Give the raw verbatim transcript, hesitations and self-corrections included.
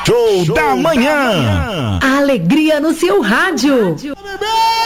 Show, Show da, manhã. da manhã. A alegria no seu rádio. Bebê!